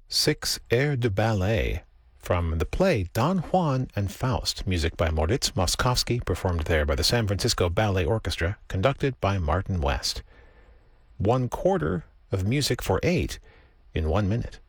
Six airs de ballet from the play Don Juan and Faust, music by Moritz Moszkowski, performed there by the San Francisco Ballet Orchestra, conducted by Martin West. 1/4 of music for 8 in 1 minute.